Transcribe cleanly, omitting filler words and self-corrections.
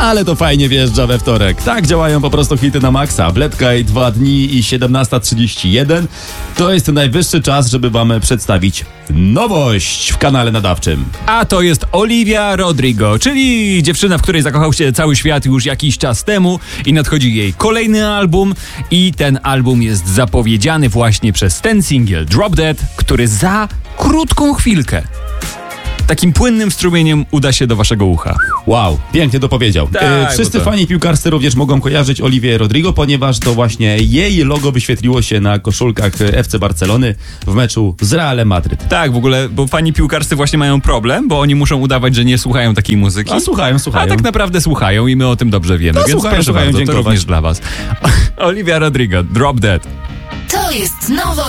Ale to fajnie wjeżdża we wtorek. Tak działają po prostu hity na maksa. Wletka i 2 dni i 17:31. To jest najwyższy czas, żeby wam przedstawić nowość w kanale nadawczym. A to jest Olivia Rodrigo, czyli dziewczyna, w której zakochał się cały świat już jakiś czas temu i nadchodzi jej kolejny album i ten album jest zapowiedziany właśnie przez ten singiel Drop Dead, który za krótką chwilkę takim płynnym strumieniem uda się do waszego ucha. Wow, pięknie to powiedział. Tak, Wszyscy bo to- fani piłkarscy również mogą kojarzyć Olivię Rodrigo, ponieważ to właśnie jej logo wyświetliło się na koszulkach FC Barcelony w meczu z Realem Madryt. Tak, w ogóle, bo fani piłkarscy właśnie mają problem, bo oni muszą udawać, że nie słuchają takiej muzyki. A słuchają. A tak naprawdę słuchają i my o tym dobrze wiemy, więc słuchają, proszę bardzo, to dziękować. również dla was. Olivia Rodrigo, Drop Dead. To jest nowość.